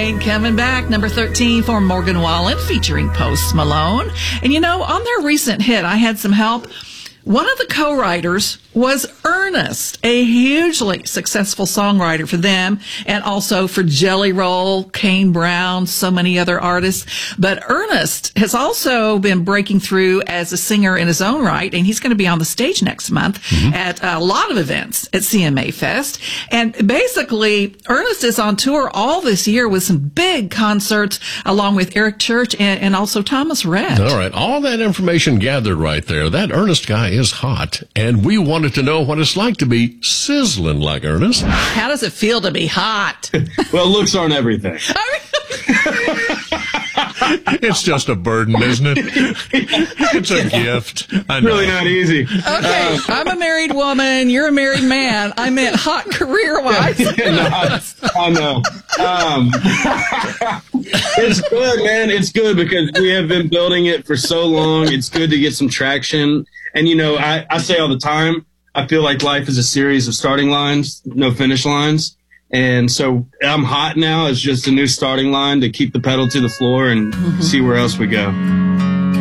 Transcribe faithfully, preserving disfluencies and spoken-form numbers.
Ain't Coming Back, number thirteen for Morgan Wallen, featuring Post Malone. And you know, on their recent hit, I Had Some Help, one of the co-writers was Ernest, a hugely successful songwriter for them and also for Jelly Roll, Kane Brown, so many other artists. But Ernest has also been breaking through as a singer in his own right, and he's going to be on the stage next month mm-hmm. at a lot of events at C M A Fest. And basically, Ernest is on tour all this year with some big concerts along with Eric Church and, and also Thomas Rhett. All right, all that information gathered right there. That Ernest guy is hot, and we wanted to know what it's like to be sizzling like Ernest. How does it feel to be hot? Well, looks aren't everything. It's just a burden, isn't it? It's a gift. I know. Really not easy. Okay, uh, I'm a married woman. You're a married man. I meant hot career-wise. Yeah, no, I, I know. Um, it's good, man. It's good because we have been building it for so long. It's good to get some traction. And, you know, I, I say all the time, I feel like life is a series of starting lines, no finish lines. And so I'm hot now. It's just a new starting line to keep the pedal to the floor and mm-hmm. see where else we go.